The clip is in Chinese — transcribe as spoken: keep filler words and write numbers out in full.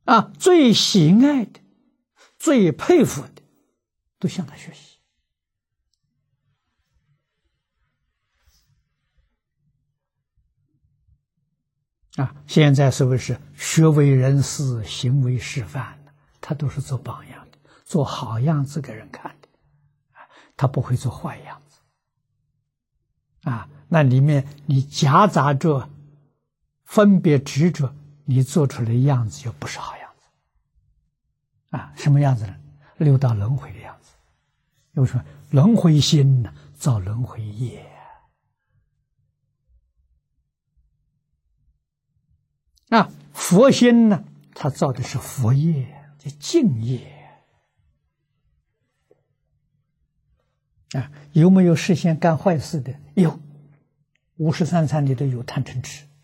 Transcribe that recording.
啊，最喜爱的、最佩服的，都向他学习。啊，现在是不是学为人师，行为示范呢？他都是做榜样的，做好样子给人看的，他不会做坏样子。啊，那里面你夹杂着分别执着，你做出来的样子就不是好样子。啊，什么样子呢？六道轮回的样子。又说轮回心呢，造轮回业。啊，佛心呢，他造的是佛业，叫净业。啊，有没有事先干坏事的？有，五十三参里头有贪嗔痴。